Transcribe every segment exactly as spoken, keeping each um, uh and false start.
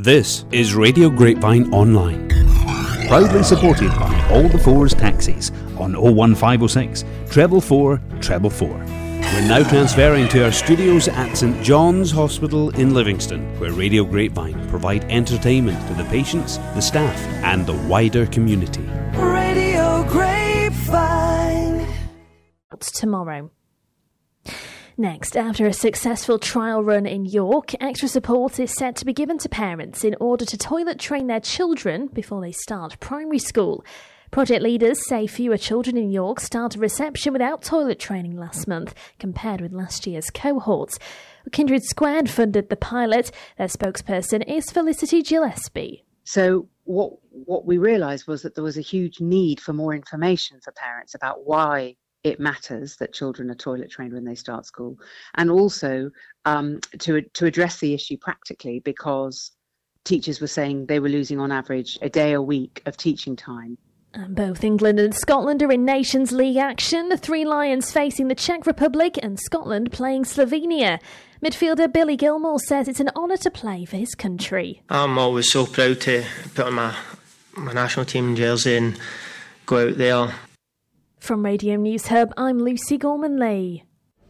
This is Radio Grapevine Online, proudly supported by All the Fours Taxis on oh one five oh six, treble four, treble four. We're now transferring to our studios at St John's Hospital in Livingston, where Radio Grapevine provide entertainment to the patients, the staff and the wider community. Radio Grapevine. Tomorrow. Next, after a successful trial run in York, extra support is set to be given to parents in order to toilet train their children before they start primary school. Project leaders say fewer children in York started reception without toilet training last month compared with last year's cohorts. Kindred Squared funded the pilot. Their spokesperson is Felicity Gillespie. So what what we realised was that there was a huge need for more information for parents about why it matters that children are toilet trained when they start school, and also um, to to address the issue practically, because teachers were saying they were losing on average a day a week of teaching time. And both England and Scotland are in Nations League action. The Three Lions facing the Czech Republic and Scotland playing Slovenia. Midfielder Billy Gilmore says it's an honour to play for his country. I'm always so proud to put on my, my national team jersey and go out there. From Radio News Hub, I'm Lucy Gorman-Lee.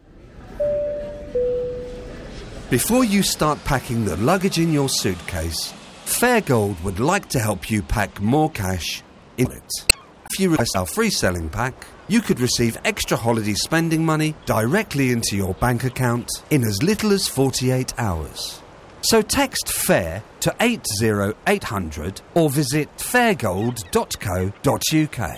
Before you start packing the luggage in your suitcase, Fairgold would like to help you pack more cash in it. If you request our free selling pack, you could receive extra holiday spending money directly into your bank account in as little as forty-eight hours. So text FAIR to eight zero eight hundred or visit fairgold dot co dot uk.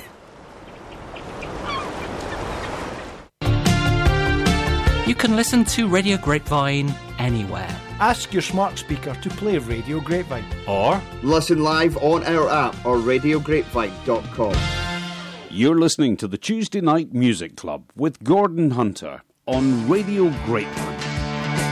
You can listen to Radio Grapevine anywhere. Ask your smart speaker to play Radio Grapevine. Or listen live on our app or radio grapevine dot com. You're listening to the Tuesday Night Music Club with Gordon Hunter on Radio Grapevine.